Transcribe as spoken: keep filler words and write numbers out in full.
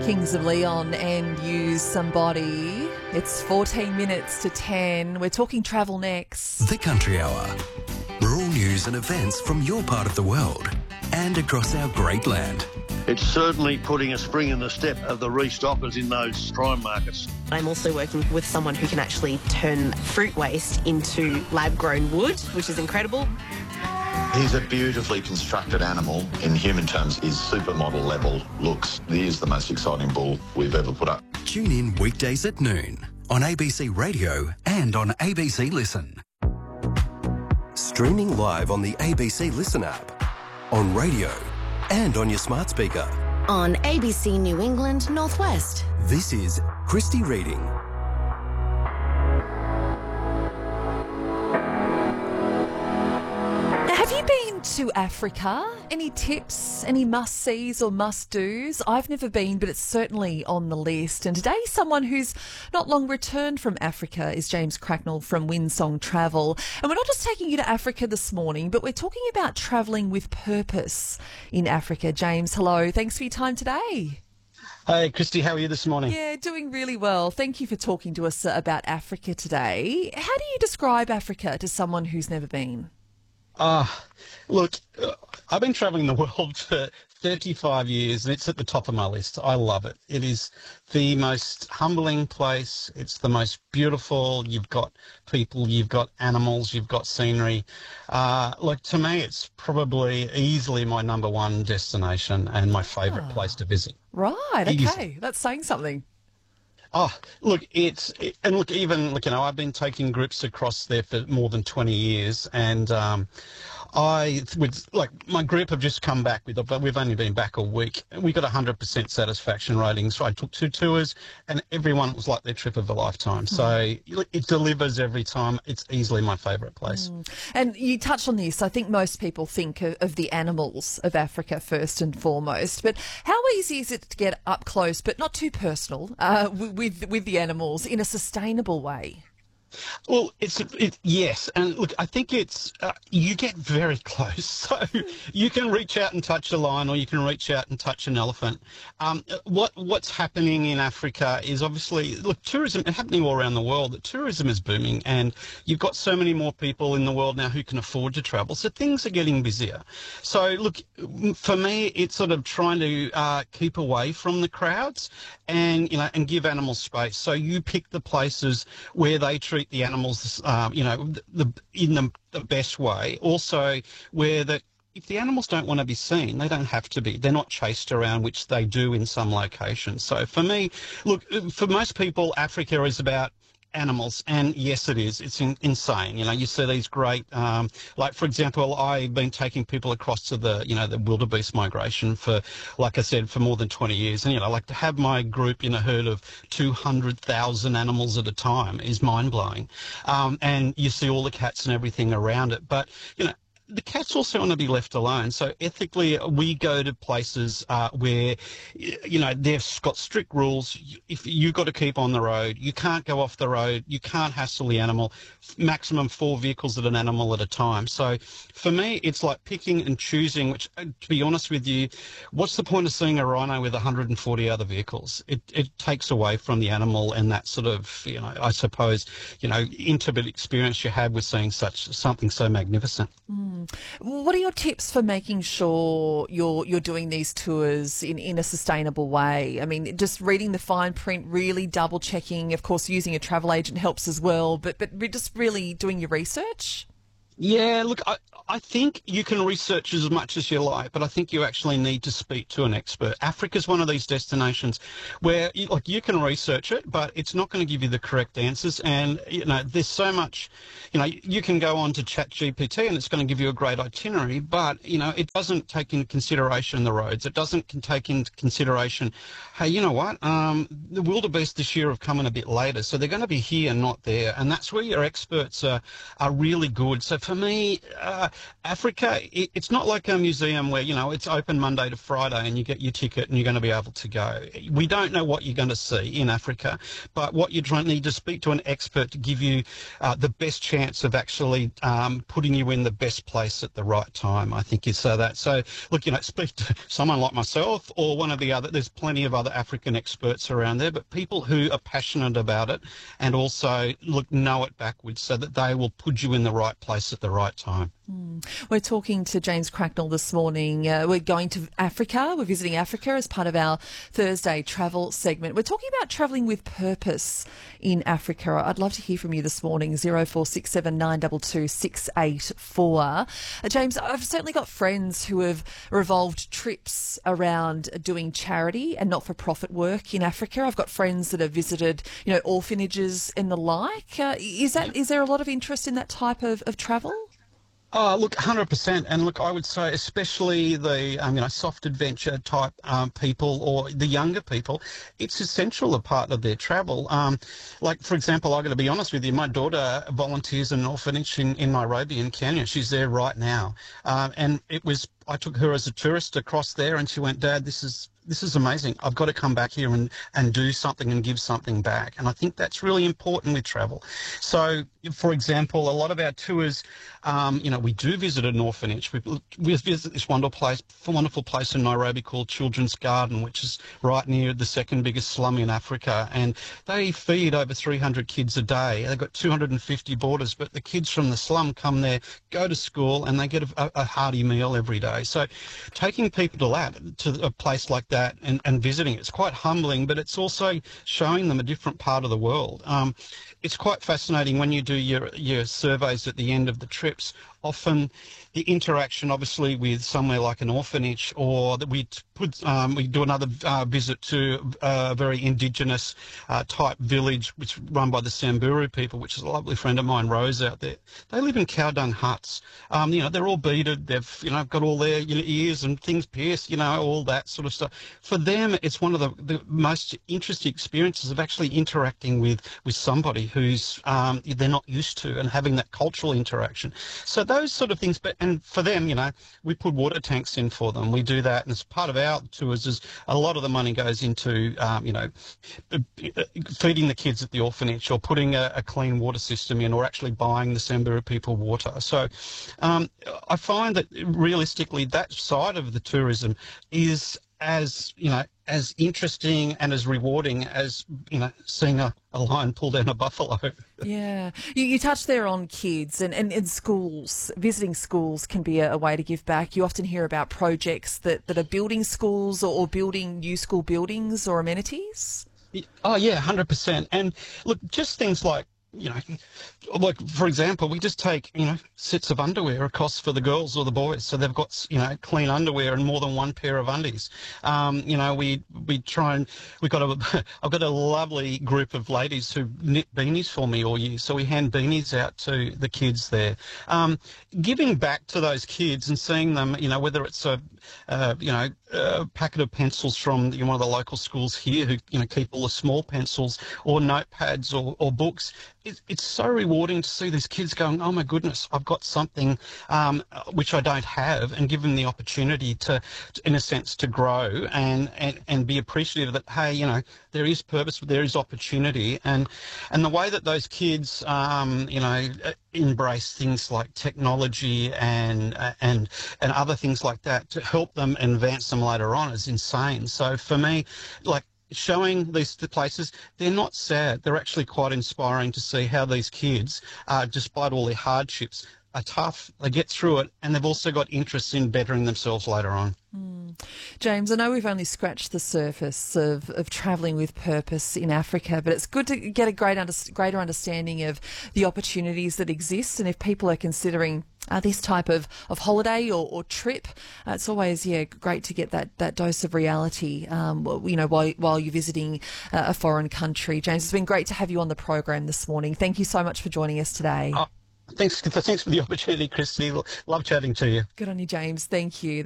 Kings of Leon and Use Somebody. It's fourteen minutes to ten. We're talking travel next. The Country Hour. Rural news and events from your part of the world and across our great land. It's certainly putting a spring in the step of the restockers in those prime markets. I'm also working with someone who can actually turn fruit waste into lab-grown wood, which is incredible. He's a beautifully constructed animal. In human terms, his supermodel level looks. He is the most exciting bull we've ever put up. Tune in weekdays at noon on A B C Radio and on A B C Listen. Streaming live on the A B C Listen app, on radio and on your smart speaker. On A B C New England Northwest. This is Christy Reading. Have you been to Africa? Any tips, any must-sees or must-dos? I've never been, but it's certainly on the list. And today, someone who's not long returned from Africa is James Cracknell from Windsong Travel. And we're not just taking you to Africa this morning, but we're talking about travelling with purpose in Africa. James, hello. Thanks for your time today. Hey, Christy, how are you this morning? Yeah, doing really well. Thank you for talking to us about Africa today. How do you describe Africa to someone who's never been? Ah, uh, look, uh, I've been travelling the world for thirty-five years and it's at the top of my list. I love it. It is the most humbling place. It's the most beautiful. You've got people, you've got animals, you've got scenery. Uh, like, to me, it's probably easily my number one destination and my favourite oh. place to visit. Right, okay. That's saying something. Oh, look, it's, it, and look, even, look, you know, I've been taking groups across there for more than twenty years, and um, I would, like, my group have just come back with, but we've only been back a week. We got a one hundred percent satisfaction rating, so I took two tours, and everyone was like their trip of a lifetime. So mm. it delivers every time. It's easily my favourite place. Mm. And you touched on this. I think most people think of, of the animals of Africa first and foremost, but how easy is it to get up close, but not too personal, uh, with with the animals in a sustainable way? Well, it's it, yes, and look, I think it's uh, you get very close. So you can reach out and touch a lion, or you can reach out and touch an elephant. Um, what what's happening in Africa is obviously, look, tourism is happening all around the world. That tourism is booming, and you've got so many more people in the world now who can afford to travel. So things are getting busier. So look, for me, it's sort of trying to uh, keep away from the crowds, and you know, and give animals space. So you pick the places where they treat the animals, um, you know, the, the, in the, the best way. Also, where the if the animals don't want to be seen, they don't have to be. They're not chased around, which they do in some locations. So for me, look, for most people, Africa is about animals, and yes, it is. It's in, insane. You know, you see these great, um, like for example, I've been taking people across to the, you know, the wildebeest migration for, like I said, for more than twenty years, and you know, like to have my group in a herd of two hundred thousand animals at a time is mind blowing, um, and you see all the cats and everything around it, but you know. The cats also want to be left alone. So ethically, we go to places uh, where, you know, they've got strict rules. If you've got to keep on the road, you can't go off the road. You can't hassle the animal. Maximum four vehicles at an animal at a time. So for me, it's like picking and choosing, which, to be honest with you, what's the point of seeing a rhino with one hundred forty other vehicles? It, it takes away from the animal and that sort of, you know, I suppose, you know, intimate experience you have with seeing such something so magnificent. Mm. What are your tips for making sure you're you're doing these tours in, in a sustainable way? I mean, just reading the fine print, really double checking. Of course, using a travel agent helps as well, but but just really doing your research. Yeah, look, I, I think you can research as much as you like, but I think you actually need to speak to an expert. Africa's one of these destinations where, you, like, you can research it, but it's not going to give you the correct answers. And, you know, there's so much, you know, you can go on to Chat G P T and it's going to give you a great itinerary, but, you know, it doesn't take into consideration the roads. It doesn't take into consideration, hey, you know what, um, the wildebeest this year have come in a bit later, so they're going to be here, not there. And that's where your experts are, are really good. So for me, uh, Africa, it, it's not like a museum where, you know, it's open Monday to Friday and you get your ticket and you're going to be able to go. We don't know what you're going to see in Africa, but what you need to speak to an expert to give you uh, the best chance of actually um, putting you in the best place at the right time, I think is uh, that. So, look, you know, speak to someone like myself or one of the other, there's plenty of other African experts around there, but people who are passionate about it and also, look, know it backwards so that they will put you in the right place at the right time. Mm. We're talking to James Cracknell this morning. Uh, we're going to Africa. We're visiting Africa as part of our Thursday travel segment. We're talking about travelling with purpose in Africa. I'd love to hear from you this morning, zero four six seven nine two two six eight four. Uh, James, I've certainly got friends who have revolved trips around doing charity and not-for-profit work in Africa. I've got friends that have visited, you know, orphanages and the like. Uh, is that is there a lot of interest in that type of, of travel? Oh, look, one hundred percent. And look, I would say especially the, um, you know, soft adventure type um, people or the younger people, it's essential a part of their travel. Um, like, for example, I've got to be honest with you, my daughter volunteers in an orphanage in, in Nairobi in Kenya. She's there right now. Um, and it was, I took her as a tourist across there and she went, Dad, this is this is amazing. I've got to come back here and, and do something and give something back. And I think that's really important with travel. So, for example, a lot of our tours, um, you know, we do visit an orphanage. We, we visit this wonderful place, wonderful place in Nairobi called Children's Garden, which is right near the second biggest slum in Africa. And they feed over three hundred kids a day. They've got two hundred fifty boarders, but the kids from the slum come there, go to school, and they get a, a hearty meal every day. So taking people to that, to a place like that, And, and visiting, it's quite humbling, but it's also showing them a different part of the world. Um, it's quite fascinating when you do your, your surveys at the end of the trips. Often the interaction, obviously, with somewhere like an orphanage, or that we put, um, we do another uh, visit to a very indigenous uh, type village, which is run by the Samburu people, which is a lovely friend of mine, Rose, out there. They live in cow dung huts. Um, you know, they're all beaded. They've, you know, got all their, you know, ears and things pierced. You know, all that sort of stuff. For them, it's one of the, the most interesting experiences of actually interacting with with somebody who's um, they're not used to and having that cultural interaction. So those sort of things. But and for them, you know, we put water tanks in for them. We do that, and as part of our tours, is a lot of the money goes into, um, you know, feeding the kids at the orphanage, or putting a, a clean water system in, or actually buying the Samburu people water. So um, I find that realistically, that side of the tourism is as, you know, as interesting and as rewarding as, you know, seeing a, a lion pull down a buffalo. Yeah. You, you touched there on kids and, and, and schools. Visiting schools can be a, a way to give back. You often hear about projects that, that are building schools or, or building new school buildings or amenities. Oh, yeah, one hundred percent. And look, just things like, you know, like, for example, we just take, you know, sets of underwear across for the girls or the boys, so they've got, you know, clean underwear and more than one pair of undies. Um, you know, we we try and, we've got a, I've got a lovely group of ladies who knit beanies for me all year, so we hand beanies out to the kids there. Um, giving back to those kids and seeing them, you know, whether it's a, uh, you know, a packet of pencils from, you know, one of the local schools here who, you know, keep all the small pencils, or notepads or, or books. It, it's so rewarding to see these kids going, oh my goodness, I've got something um, which I don't have, and give them the opportunity to, to in a sense, to grow and, and, and be appreciative that, hey, you know, there is purpose, there is opportunity. And, and the way that those kids, um, you know, embrace things like technology and, and, and other things like that to help them advance them later on is insane. So for me, like, showing these places, they're not sad. They're actually quite inspiring to see how these kids, uh, despite all their hardships, are tough. They get through it, and they've also got interest in bettering themselves later on. Mm. James, I know we've only scratched the surface of, of travelling with purpose in Africa, but it's good to get a great under, greater understanding of the opportunities that exist, and if people are considering Uh, this type of, of holiday or, or trip, uh, it's always, yeah, great to get that, that dose of reality, um, you know, while, while you're visiting uh, a foreign country. James, it's been great to have you on the program this morning. Thank you so much for joining us today. Oh, thanks, thanks for the opportunity, Christy. Love chatting to you. Good on you, James. Thank you.